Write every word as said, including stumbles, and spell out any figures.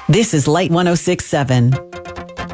This is Light one oh six point seven.